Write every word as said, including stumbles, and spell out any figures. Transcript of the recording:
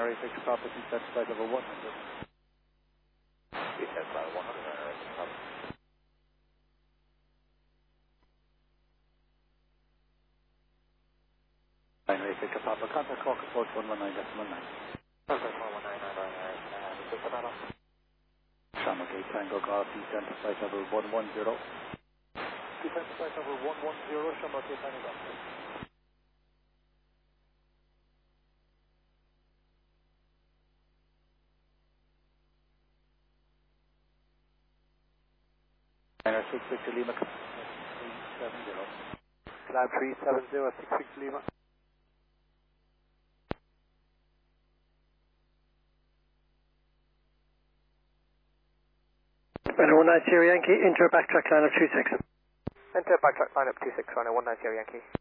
Niner eight six Papa, descent flight level one hundred. Descent flight one hundred, Niner eight six Papa. Niner eight six Papa, contact Caucus Approach one one nine decimal nine. Contact one one nine, Niner, uh, descent flight level. Shamrock eight Tango Golf, descent flight level one one zero. Descent flight level one one zero, Shamrock eight Tango Golf. Niner six six Lima, three seven zero. Climb three seven zero, six six Lima. Runner one nine zero Yankee, enter backtrack line up two six. Enter backtrack line up two six, runner one nine zero Yankee.